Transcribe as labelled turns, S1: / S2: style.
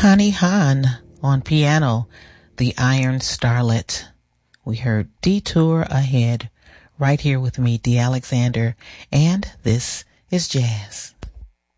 S1: Connie Hahn on piano, The Iron Starlet. We heard Detour Ahead right here with me, Dee Alexander, and this is Jazz.